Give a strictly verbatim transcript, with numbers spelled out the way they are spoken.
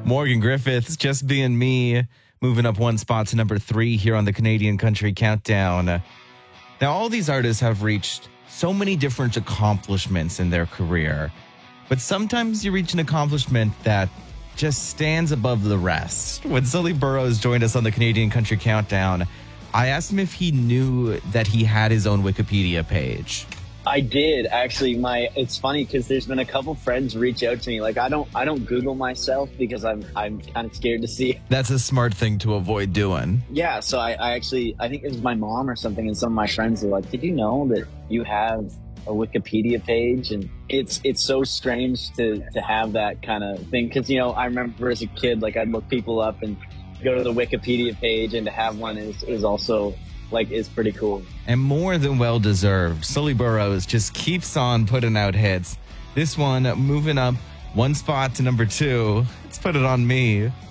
Morgan Griffiths, Just Being Me, moving up one spot to number three here on the Canadian Country Countdown. Now, all these artists have reached so many different accomplishments in their career, but sometimes you reach an accomplishment that just stands above the rest. When Sully Burrows joined us on the Canadian Country Countdown, I asked him if he knew that he had his own Wikipedia page. I did actually. My it's funny because there's been a couple friends reach out to me. Like I don't I don't Google myself because I'm I'm kind of scared to see. That's a smart thing to avoid doing. Yeah, so I, I actually I think it was my mom or something, and some of my friends were like, "Did you know that you have a Wikipedia page?" And it's it's so strange to to have that kind of thing because you know I remember as a kid, like I'd look people up and go to the Wikipedia page, and to have one is is also. Like, it's pretty cool. And more than well-deserved. Sully Burrows just keeps on putting out hits. This one moving up one spot to number two. Let's Put It On Me.